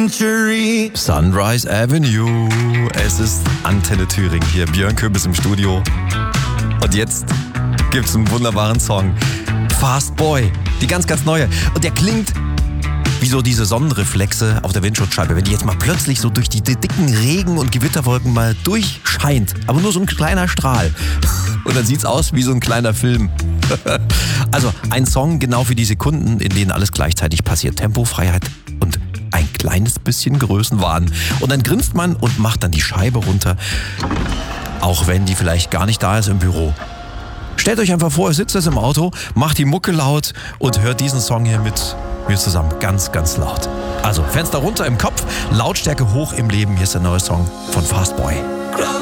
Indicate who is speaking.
Speaker 1: century.
Speaker 2: Sunrise Avenue. Es ist Antenne Thüringen hier. Björn Köbis im Studio. Und jetzt gibt's einen wunderbaren Song. Fast Boy. Die ganz, ganz neue. Und der klingt wie so diese Sonnenreflexe auf der Windschutzscheibe. Wenn die jetzt mal plötzlich so durch die dicken Regen- und Gewitterwolken mal durchscheint. Aber nur so ein kleiner Strahl. Und dann sieht's aus wie so ein kleiner Film. Also ein Song genau für die Sekunden, in denen alles gleichzeitig passiert. Tempo, Freiheit und ein kleines bisschen Größenwahn. Und dann grinst man und macht dann die Scheibe runter. Auch wenn die vielleicht gar nicht da ist im Büro. Stellt euch einfach vor, ihr sitzt jetzt im Auto, macht die Mucke laut und hört diesen Song hier mit mir zusammen. Ganz, ganz laut. Also Fenster runter im Kopf, Lautstärke hoch im Leben. Hier ist der neue Song von Fast Boy.